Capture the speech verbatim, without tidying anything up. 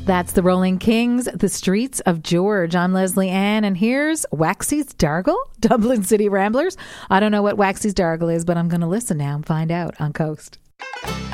That's the Rolling Kings, The Streets of George. I'm Leslie Ann, and here's Waxy's Dargle, Dublin City Ramblers. I don't know what Waxy's Dargle is, but I'm going to listen now and find out on Coast.